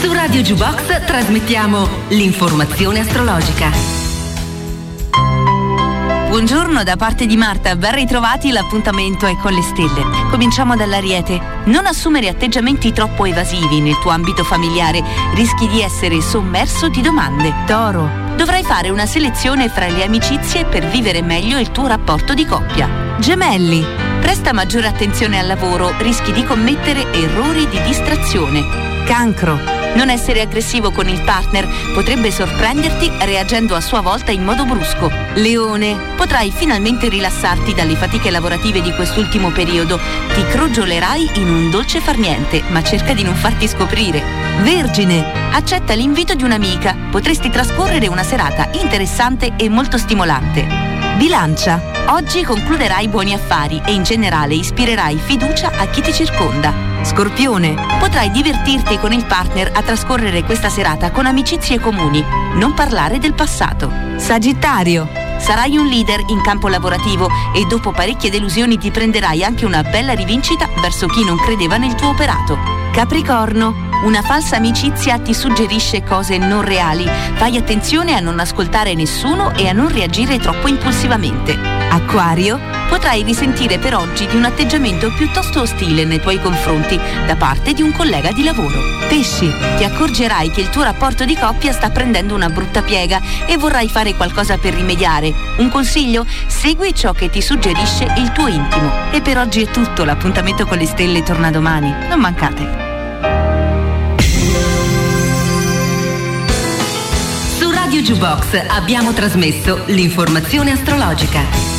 Su Radio Jukebox trasmettiamo l'informazione astrologica. Buongiorno da parte di Marta, ben ritrovati, l'appuntamento è con le stelle. Cominciamo dall'Ariete. Non assumere atteggiamenti troppo evasivi nel tuo ambito familiare, rischi di essere sommerso di domande. Toro, dovrai fare una selezione fra le amicizie per vivere meglio il tuo rapporto di coppia. Gemelli, presta maggiore attenzione al lavoro, rischi di commettere errori di distrazione. Cancro, non essere aggressivo con il partner, potrebbe sorprenderti reagendo a sua volta in modo brusco. Leone, potrai finalmente rilassarti dalle fatiche lavorative di quest'ultimo periodo. Ti crogiolerai in un dolce far niente, ma cerca di non farti scoprire. Vergine, accetta l'invito di un'amica, potresti trascorrere una serata interessante e molto stimolante. Bilancia, oggi concluderai buoni affari e in generale ispirerai fiducia a chi ti circonda. Scorpione, potrai divertirti con il partner a trascorrere questa serata con amicizie comuni. Non parlare del passato. Sagittario, sarai un leader in campo lavorativo e dopo parecchie delusioni ti prenderai anche una bella rivincita verso chi non credeva nel tuo operato. Capricorno, una falsa amicizia ti suggerisce cose non reali. Fai attenzione a non ascoltare nessuno e a non reagire troppo impulsivamente. Acquario, potrai risentire per oggi di un atteggiamento piuttosto ostile nei tuoi confronti da parte di un collega di lavoro. Pesci, ti accorgerai che il tuo rapporto di coppia sta prendendo una brutta piega e vorrai fare qualcosa per rimediare. Un consiglio? Segui ciò che ti suggerisce il tuo intimo. E per oggi è tutto, l'appuntamento con le stelle torna domani. Non mancate. Su Radio Jukebox abbiamo trasmesso l'informazione astrologica.